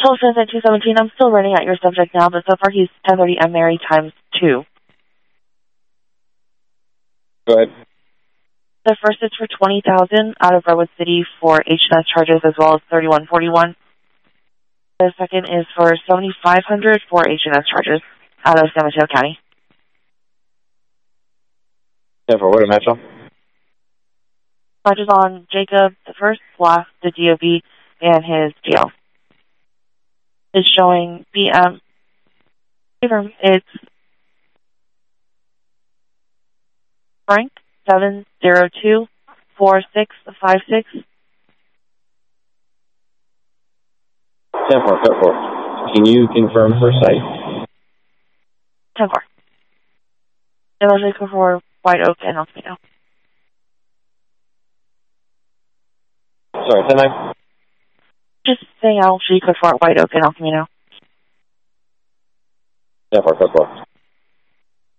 Total Transit 217, I'm still running at your subject now, but so far he's 1030 M Mary times 2. Go ahead. The first is for 20,000 out of Redwood City for H&S charges as well as 3141. The second is for 7,500 for H&S charges out of San Mateo County. Yeah, for what, Metro? Charges on Jacob the first, Blas, the DOB, and his jail. Is showing BM. It's Frank 7024656. 10-4. Can you confirm her site? 10-4. And I'll go for White Oak and Altamino. Sorry, 10-9? Just saying I'll show you code for White Oak and Altamino. 10-4.